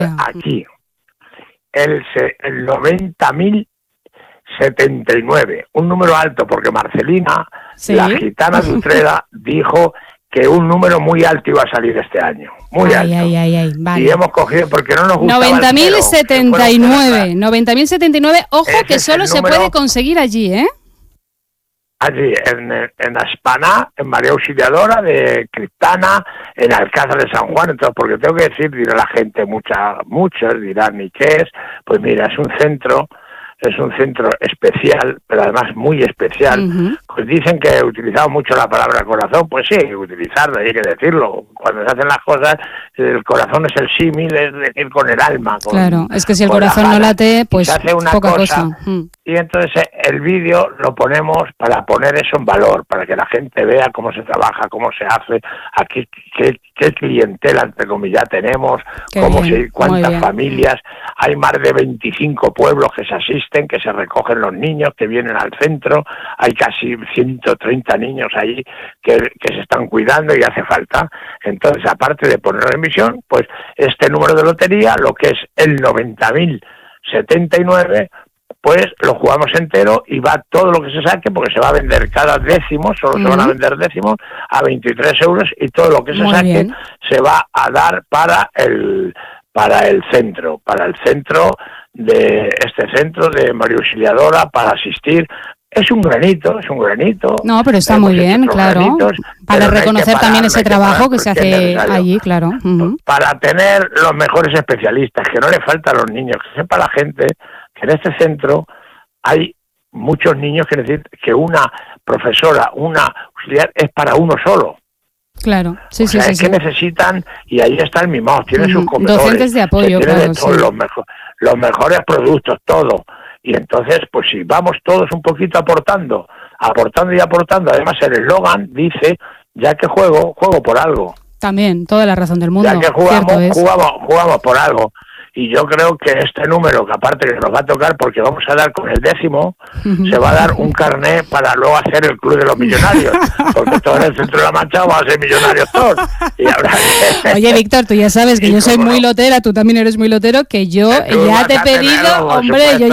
aquí el 90.079, un número alto, porque Marcelina, ¿sí? La gitana de Utrera, dijo que un número muy alto iba a salir este año, muy alto. Vale. Y hemos cogido, porque no nos gustaba 90.079, 90.079, ojo que solo se número, puede conseguir allí, ¿eh? Allí, en Aspaná, en María Auxiliadora de Criptana, en Alcázar de San Juan. Entonces, porque tengo que decir, dirá la gente, muchos dirán, ¿y qué es? Pues mira, es un centro especial, pero además muy especial. Uh-huh. Pues dicen que he utilizado mucho la palabra corazón, pues sí, hay que utilizarla, hay que decirlo. Cuando se hacen las cosas, el corazón es el símil, es decir, con el alma. Claro, es que si el corazón no late, pues se hace una poca cosa. Y entonces el vídeo lo ponemos para poner eso en valor, para que la gente vea cómo se trabaja, cómo se hace, aquí qué clientela, entre comillas, tenemos, cuántas familias. Hay más de 25 pueblos que se asisten, que se recogen los niños, que vienen al centro. Hay casi 130 niños allí que se están cuidando y hace falta. Entonces, aparte de ponerlo en emisión, pues este número de lotería, lo que es el 90.079, pues lo jugamos entero y va todo lo que se saque, porque se va a vender cada décimo, solo se van a vender décimos, a 23 euros, y todo lo que se saque se va a dar para el centro de este centro de María Auxiliadora, para asistir. Es un granito. No, pero está muy bien, claro. Para reconocer también ese trabajo que se hace allí, claro. Uh-huh. Para tener los mejores especialistas, que no le falta a los niños, que sepa la gente que en este centro hay muchos niños que necesitan, que una profesora, una auxiliar es para uno solo. Claro, sí. Que necesitan, y ahí está el mimado, tiene sus comedores, docentes de apoyo, claro, los mejores productos, todo. Y entonces, pues si vamos todos un poquito aportando, además el eslogan dice, ya que juego por algo. También, toda la razón del mundo. Ya que jugamos por algo. Y yo creo que este número, que aparte que nos va a tocar, porque vamos a dar con el décimo, se va a dar un carné para luego hacer el Club de los Millonarios, porque todo en el centro de la Mancha va a ser millonarios todos. Y habrá que... Oye, Víctor, tú ya sabes que yo soy muy lotera, tú también eres muy lotero, que yo ya te he pedido,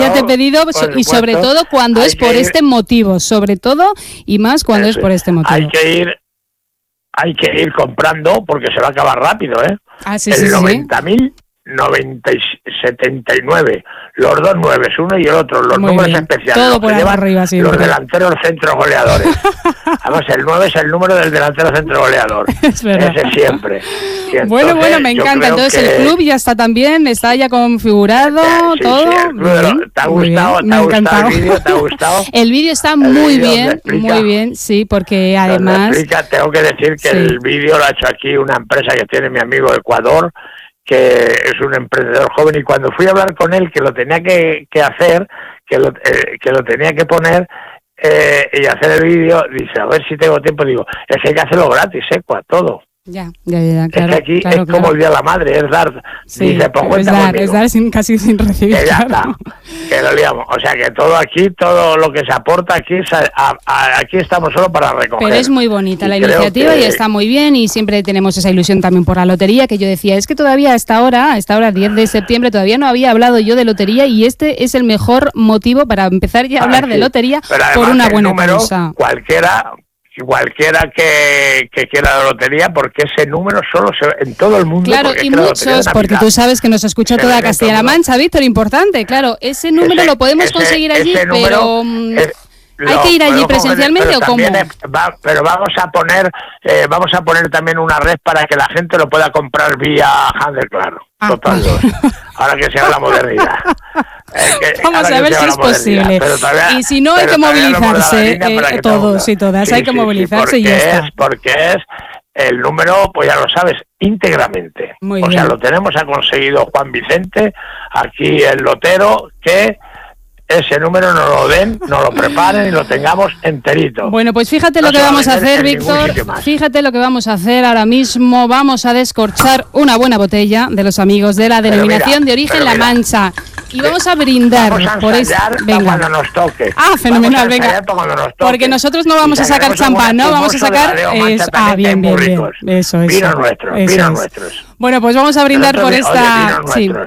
y sobre todo cuando es por este motivo, sobre todo y más cuando es por este motivo. Hay que ir comprando, porque se va a acabar rápido, ¿eh? Sí, el 90.079, los dos nueves, uno y el otro, los muy números bien. especiales, todo por arriba, los delanteros centro goleadores. Además, el 9 es el número del delantero centro goleador. Ese siempre. Bueno, me encanta. Entonces el club ya está también, está ya configurado, todo. Sí, ¿te ha gustado? Me ha encantado. ¿El vídeo? ¿Te ha gustado? El vídeo está muy bien, sí, porque además... Tengo que decir que el vídeo lo ha hecho aquí una empresa que tiene mi amigo de Ecuador, que es un emprendedor joven, y cuando fui a hablar con él, que lo tenía que hacer, que lo tenía que poner y hacer el vídeo, dice, a ver si tengo tiempo. Digo, es que hay que hacerlo gratis, todo. Ya, claro. Es que aquí es como el Día de la Madre, es dar. Sí, dice, pues es dar casi sin recibir. Que ya está, que lo liamos. O sea que todo lo que se aporta aquí, aquí estamos solo para recoger. Pero es muy bonita la iniciativa y está muy bien, y siempre tenemos esa ilusión también por la lotería, que yo decía, es que todavía hasta ahora 10 de septiembre, todavía no había hablado yo de lotería, y este es el mejor motivo para empezar ya a hablar de lotería por una buena causa. Cualquiera que quiera la lotería, porque ese número solo en todo el mundo. Claro, y muchos, porque tú sabes que nos escucha toda Castilla-La Mancha, Víctor, importante, claro, ese número lo podemos conseguir allí, pero ¿hay que ir allí presencialmente o cómo? Pero vamos a poner también una red para que la gente lo pueda comprar vía Handel, claro. Total, ahora que sea la modernidad. Vamos a ver si es posible. Y si no, hay que movilizarse, todos y todas, hay que movilizarse y ya está. Porque es el número, pues ya lo sabes, íntegramente. O sea, lo ha conseguido Juan Vicente, aquí el lotero, que ese número nos lo den, nos lo preparen y lo tengamos enterito. Bueno, pues fíjate lo que vamos a hacer, Víctor. Fíjate lo que vamos a hacer ahora mismo. Vamos a descorchar una buena botella de los amigos de la Denominación de Origen La Mancha. Y vamos a brindar por esto. Venga. Cuando nos toque. Ah, fenomenal, venga. Porque nosotros no vamos a sacar champán, ¿no? Vamos a sacar... bien. Eso es. Vinos nuestros. Bueno, pues vamos a brindar por esta...